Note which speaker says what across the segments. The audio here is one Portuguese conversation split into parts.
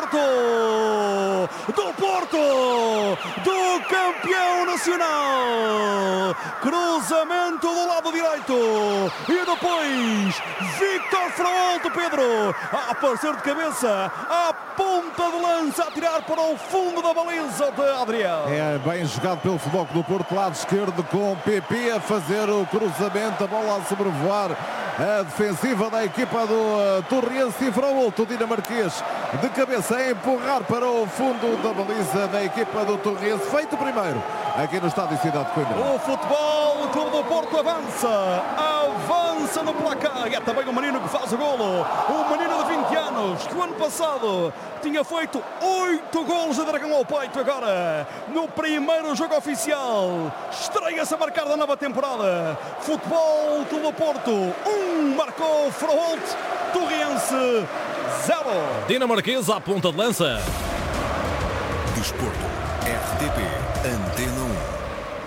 Speaker 1: Porto! Do Porto! Do campeão nacional! Cruzamento do lado direito! E depois, Víctor Fraolto, Pedro! A aparecer de cabeça, a ponta de lança a tirar para o fundo da baliza de Adriel.
Speaker 2: É bem jogado pelo Futebol Clube do Porto, lado esquerdo, com PP a fazer o cruzamento, a bola a sobrevoar a defensiva da equipa do Torrense e Fraolto, o dinamarquês, de cabeça a empurrar para o fundo da baliza da equipa do Torrense, feito primeiro aqui no estádio Cidade de Coimbra.
Speaker 1: O Futebol Clube do Porto avança no placar, e é também o menino que faz o golo, o menino de 20 anos, que o ano passado tinha feito 8 golos de dragão ao peito. Agora, no primeiro jogo oficial, estreia-se a marcar da nova temporada. Futebol Clube do Porto 1, marcou Fraolto, Torrense 0.
Speaker 3: Dinamarquesa à ponta de lança.
Speaker 4: Desporto, RTP, Antena 1.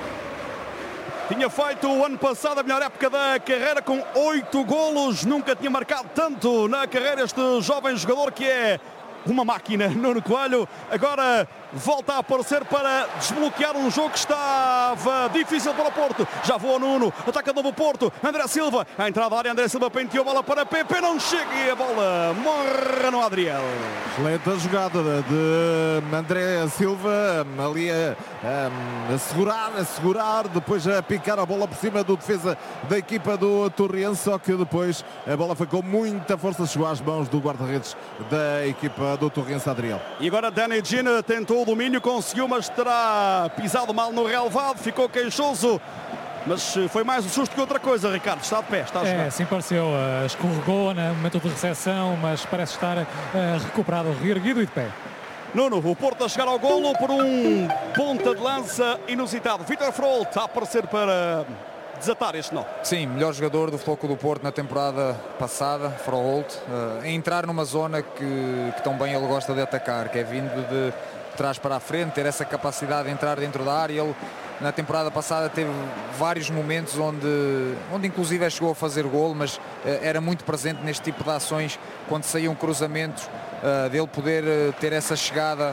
Speaker 1: Tinha feito o ano passado a melhor época da carreira com 8 golos. Nunca tinha marcado tanto na carreira este jovem jogador que é uma máquina, Nuno Coelho. Agora volta a aparecer para desbloquear um jogo que estava difícil para o Porto. Já voa Nuno, ataca de novo o Porto. André Silva, a entrada da área, André Silva penteou a bola para PP, não chega e a bola morre no Adriel.
Speaker 2: Excelente a jogada de André Silva, ali a segurar, depois a picar a bola por cima do defesa da equipa do Torrense, só que depois a bola foi com muita força, chegou às mãos do guarda-redes da equipa do Torrense, Adriel.
Speaker 1: E agora Danny Gina tentou o domínio, conseguiu, mas terá pisado mal no relvado, ficou queixoso. Mas foi mais um susto que outra coisa, Ricardo. Está de pé, está a jogar.
Speaker 5: Sim, pareceu. Escorregou no momento de recepção, mas parece estar recuperado, reerguido e de pé.
Speaker 1: Nuno, o Porto a chegar ao golo por um ponta de lança inusitado. Víctor Fraolto a aparecer para desatar este nó.
Speaker 6: Sim, melhor jogador do Futebol Clube do Porto na temporada passada, Fraolto, a entrar numa zona que tão bem ele gosta de atacar, que é vindo de trás para a frente, ter essa capacidade de entrar dentro da área. Ele na temporada passada teve vários momentos onde inclusive chegou a fazer golo, mas era muito presente neste tipo de ações, quando saíam cruzamentos, dele poder ter essa chegada